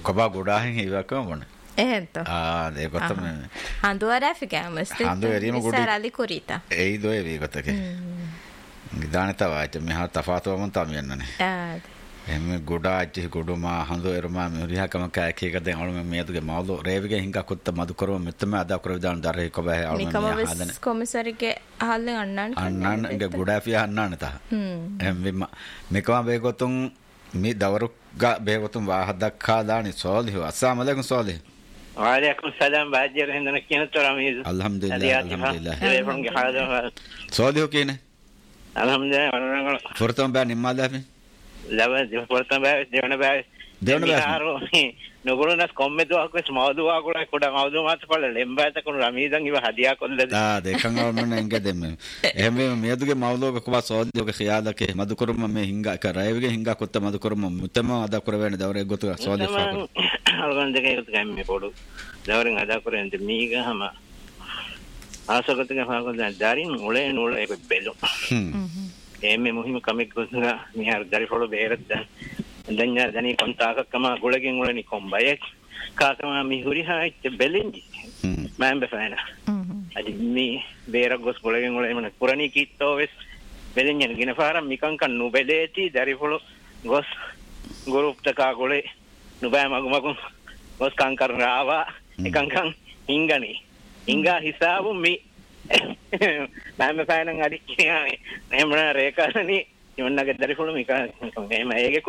කොබා ගොඩාහින් ඉවකම මොන එහෙන්ත දෙකොත්තම හඳුවරැෆිකෑමස්ති හඳුවරීම ගොඩ සරලි කුරීතා ඒ දොය වේගොතක නිදානතවාච මෙහා තෆාතුවමන් තමයන්නනේ එම ගොඩාච්චි ගොඩුමා හඳුවරමා මිරිහකම කෑකේක දැන් අලුම මේතුගේ මවුදෝ රේවිගේ හිඟා කොත්ත මදු කරව මෙතම අද කර විදාන දරේ කොබෑ අලුම හදන කොමසරිගේ අහල්ලෙන් අන්නන්ගේ ගොඩාෆියා අන්නන්න තා එම් මෙකම බේගොතුන් මේ දවරුගා බේගොතුන් වාහදක්කා දානි සෝලිහු අස්සලාමු අලයිකුම් සෝලිහ් වලයිකුම් සලාම් බාජර් හෙන්දන කියන තරම අල්හම්දුලිල්ලාහ් සෝලිහු කියන්නේ අල්හම්දුලිල්ලාහ් ෆොර්තම් බෑ නිම්මාදාපේ ලබ ෆොර්තම් බෑ දෙවන බෑ නොගොනස් කොම්මෙදුවක් මවදුවා කුඩා කුඩා මවදුව මාත් පොළ ලෙම්බාත කුණු රමීදන් ඉව හදියා කොල්ලද දෙකන් අවමන එංග දෙම එහෙම මෙයදුගේ මවදුවක කොබා සෝදියක ඛියාලක මදු කරුම මේ හිංගා කරයිවගේ හිංගා කොත්ත මදු කරුම මුතම අද කරවෙන දවරේ ගොතු සෝදි ෆාකු අල්ගන් දෙකේ ගම්මේ පොඩු දවරෙන් අද කරෙන්ද මීගහම ආසකතක ෆාකු දාරින් උලේ නුල එක බෙලු එමෙ මුහිම කමෙක් ගොතුනා මිහාර දරි follow බේරද්ද danya dani kontak kama gulagin ulani kombayek kakama mi huri ha belenji mambe fana adi mi bera gos gulagin ulani man purani kitto wes belenjen gina fara mikan kan nu beleti dari polo gos gurup taka gole nu ba magumagun gos kankar rawa ekankan ingani inga hisabu mi mambe fana adi kiyani nemna rekani ඉවන්නගේ දරිෆුළු මික එහෙම ඒකේ